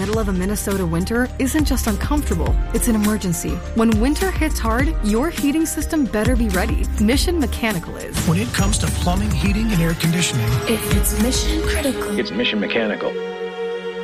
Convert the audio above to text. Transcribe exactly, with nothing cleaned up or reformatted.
middle of a Minnesota winter isn't just uncomfortable, it's an emergency. When winter hits hard, your heating system better be ready. Mission Mechanical is. When it comes to plumbing, heating, and air conditioning, if it's mission critical, it's Mission Mechanical.